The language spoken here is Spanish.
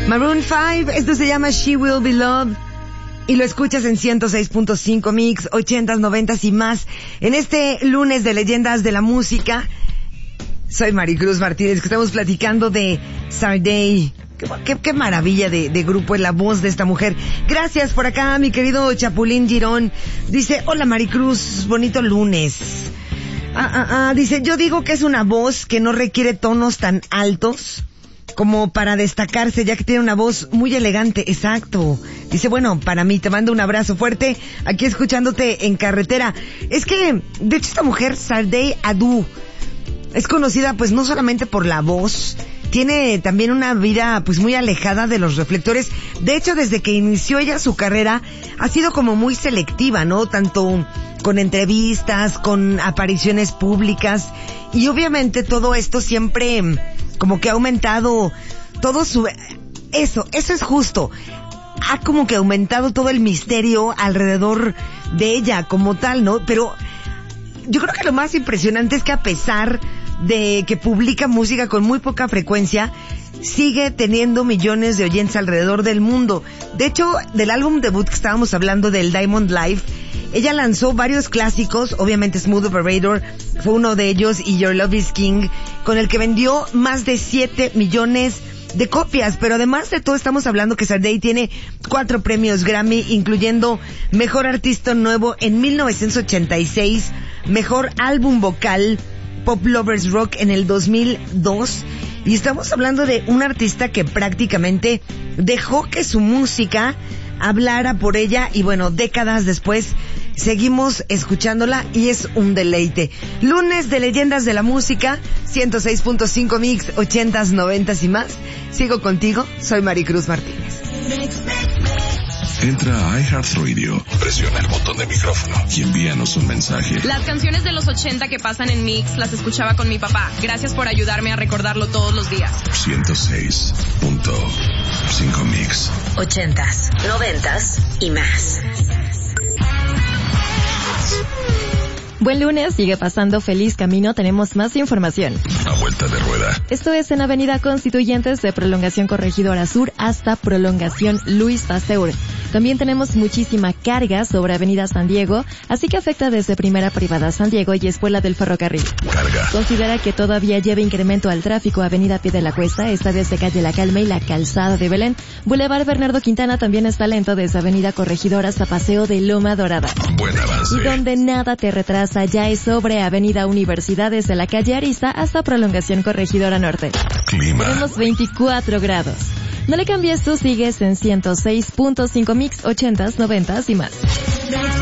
Maroon 5, esto se llama She Will Be Loved. Y lo escuchas en 106.5 Mix, 80s, 90s y más. En este lunes de Leyendas de la Música, soy Maricruz Martínez, que estamos platicando de Sade. Qué maravilla de grupo es la voz de esta mujer. Gracias por acá, mi querido Chapulín Girón. Dice, hola Maricruz, bonito lunes. Dice, yo digo que es una voz que no requiere tonos tan altos como para destacarse, ya que tiene una voz muy elegante. Exacto. Dice, bueno, para mí, te mando un abrazo fuerte, aquí escuchándote en carretera. Es que, de hecho, esta mujer, Sade Adu, es conocida pues no solamente por la voz, tiene también una vida pues muy alejada de los reflectores. De hecho, desde que inició ella su carrera, ha sido como muy selectiva, ¿no? Tanto con entrevistas, con apariciones públicas, y obviamente todo esto siempre como que ha aumentado todo su... Eso es justo. Ha como que aumentado todo el misterio alrededor de ella como tal, ¿no? Pero yo creo que lo más impresionante es que a pesar de que publica música con muy poca frecuencia, sigue teniendo millones de oyentes alrededor del mundo. De hecho, del álbum debut que estábamos hablando, del Diamond Life, ella lanzó varios clásicos, obviamente Smooth Operator fue uno de ellos, y Your Love is King, con el que vendió más de 7 millones de copias. Pero además de todo, estamos hablando que Sade tiene 4 premios Grammy, incluyendo Mejor Artista Nuevo en 1986, Mejor Álbum Vocal Pop Lovers Rock en el 2002, y estamos hablando de un artista que prácticamente dejó que su música hablara por ella, y bueno, décadas después seguimos escuchándola y es un deleite. Lunes de Leyendas de la Música, 106.5 Mix, 80s, 90s y más. Sigo contigo, soy Maricruz Martínez. Entra a iHeartRadio, presiona el botón de micrófono y envíanos un mensaje. Las canciones de los 80 que pasan en Mix las escuchaba con mi papá. Gracias por ayudarme a recordarlo todos los días. 106.5 Mix. 80s, 90s y más. Buen lunes, sigue pasando feliz camino, tenemos más información. A vuelta de rueda. Esto es en Avenida Constituyentes, de Prolongación Corregidora Sur hasta Prolongación Luis Pasteur. También tenemos muchísima carga sobre Avenida San Diego, así que afecta desde Primera Privada San Diego y Escuela del Ferrocarril. Carga. Considera que todavía lleva incremento al tráfico Avenida Pie de la Cuesta, esta desde Calle La Calma y la Calzada de Belén. Boulevard Bernardo Quintana también está lento desde Avenida Corregidora hasta Paseo de Loma Dorada. Buen avance. Y donde nada te retrasa ya es sobre Avenida Universidad desde la Calle Arista hasta Prolongación Corregidora Norte. Clima. Tenemos 24 grados. No le cambies, tú sigues en 106.5 Mix, 80s, 90s y más.